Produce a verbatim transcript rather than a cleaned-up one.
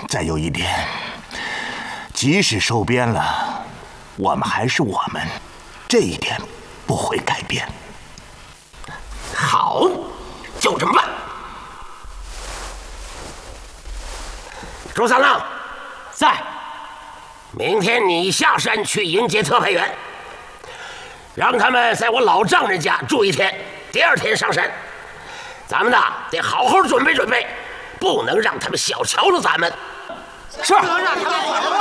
再有一点，即使收编了，我们还是我们，这一点不会改变。 好，就这么办。朱三郎， 在。 明天你下山去迎接特派员，让他们在我老丈人家住一天，第二天上山。咱们呐，得好好准备准备，不能让他们小瞧了咱们。 是。